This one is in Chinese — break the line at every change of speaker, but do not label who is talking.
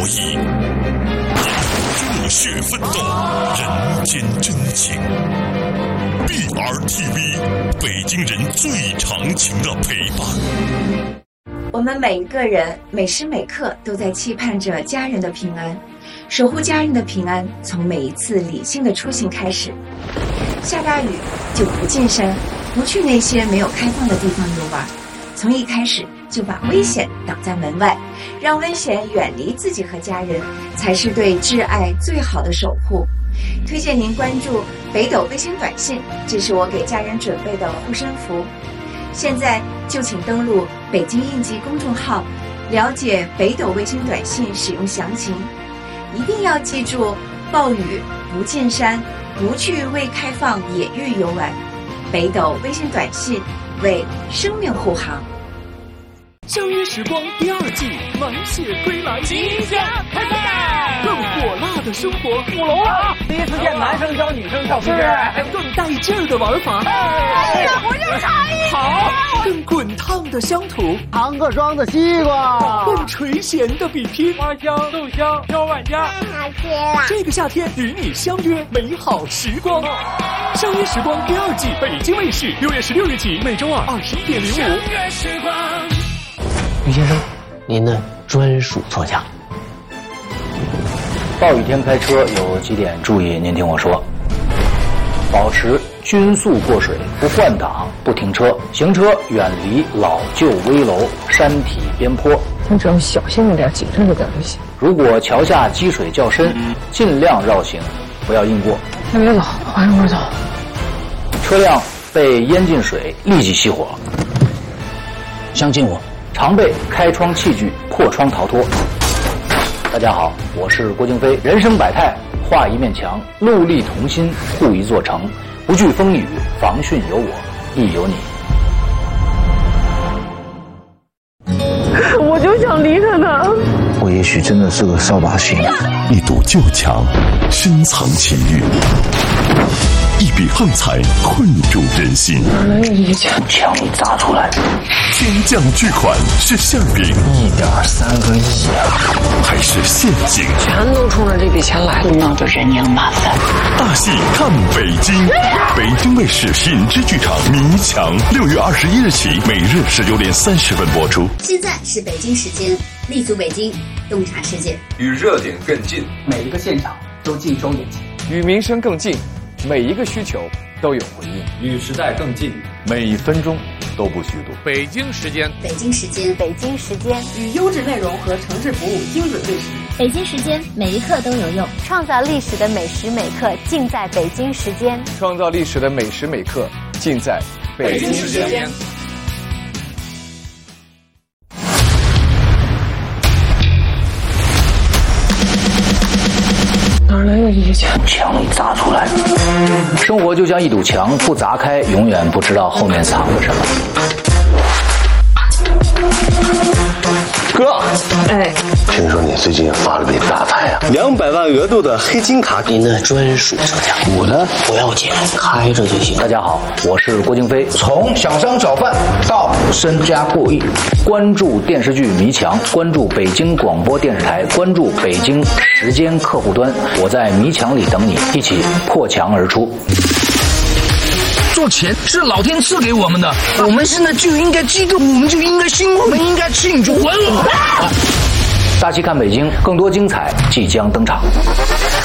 义，热血奋斗，人间真情。BRTV， 北京人最长情的陪伴。
我们每一个人每时每刻都在期盼着家人的平安，守护家人的平安，从每一次理性的出行开始。下大雨就不进山，不去那些没有开放的地方游玩，从一开始就把危险挡在门外，让危险远离自己和家人，才是对挚爱最好的守护。推荐您关注北斗卫星短信，这是我给家人准备的护身符。现在就请登录北京应急公众号，了解北斗卫星短信使用详情。一定要记住，暴雨不进山，不去未开放野域游玩。北斗卫星短信为生命护航。
相约时光第2季满血归来，即将开赛，更火辣的生活，5楼了，
第一次见男生教女生跳皮筋，
更带劲儿的玩法，
我就差一
好，更滚烫的乡土，
糖各装的西瓜，
更垂涎的比拼，
花香豆香飘万家，
好吃了。
这个夏天与你相约美好时光。相约时光第2季，北京卫视6月16日起，每周二21点05。
相约时光。
于先生，您的专属座驾。
暴雨天开车有几点注意，您听我说：保持均速过水，不换挡，不停车，行车远离老旧危楼、山体边坡。
咱只要小心一点，谨慎一点就行。
如果桥下积水较深，尽量绕行，不要硬过。
先别走，往右边走。
车辆被淹进水，立即熄火。相信我。常备开窗器具，破窗逃脱。大家好，我是郭京飞。人生百态，画一面墙，戮力同心，护一座城。不惧风雨，防汛有我，亦有你。
我就想离开他。
我也许真的是个扫把星。
一堵旧墙，深藏情欲；一笔横财，困住人心。
哪来的这些钱？
墙里砸出来。
天降巨款是馅饼
，1.3个亿啊！
还是陷阱？
全都冲着这笔钱来了，
闹得人仰马翻。
大戏看北京，北京卫视品质剧场《迷墙》6月21日起，每日19点30分播出。
现在是北京时间，立足北京，洞察世界，
与热点更近，
每一个现场都尽收眼睛；
与民生更近，每一个需求都有回应；
与时代更近，
每一分钟都不虚度。
北京时间，
北京时间，
北京时间，
与优质内容和城市服务精准对时。
北京时间，每一刻都有用。
创造历史的每时每刻，尽在北京时间。
创造历史的每时每刻，尽在北京时间。
哪来的这些钱？
墙里砸出来。
生活就像一堵墙，不砸开，永远不知道后面藏着什么。
哥，
哎，
听说你最近发了笔大财啊
！200万额度的黑金卡，
您的专属座驾。
我呢，
不要钱，开着就行。
大家好，我是郭京飞。
从小商小贩到身家过亿，
关注电视剧《迷墙》，关注北京广播电视台，关注北京时间客户端。我在迷墙里等你，一起破墙而出。
做钱是老天赐给我们的，我们现在就应该激动，我们就应该兴奋，我们应该庆祝。
大戏看北京，更多精彩即将登场。